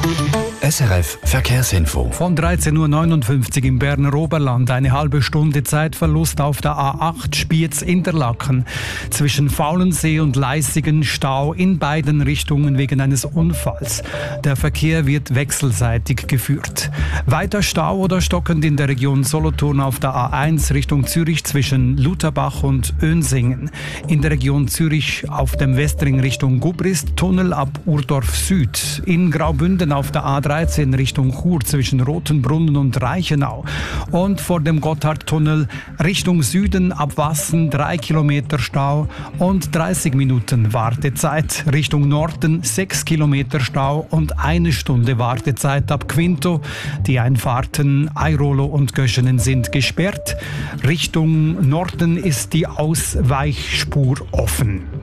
SRF Verkehrsinfo. Von 13.59 Uhr im Berner Oberland eine halbe Stunde Zeitverlust auf der A8 Spiez-Interlaken. Zwischen Faulensee und Leissigen Stau in beiden Richtungen wegen eines Unfalls. Der Verkehr wird wechselseitig geführt. Weiter Stau oder stockend in der Region Solothurn auf der A1 Richtung Zürich zwischen Lutherbach und Önsingen. In der Region Zürich auf dem Westring Richtung Gubrist Tunnel ab Urdorf Süd. In Graubünden auf der A13 Richtung Chur zwischen Rotenbrunnen und Reichenau. Und vor dem Gotthardtunnel Richtung Süden ab Wassen 3 Kilometer Stau und 30 Minuten Wartezeit. Richtung Norden 6 Kilometer Stau und 1 Stunde Wartezeit ab Quinto. Die Einfahrten Airolo und Göschenen sind gesperrt. Richtung Norden ist die Ausweichspur offen.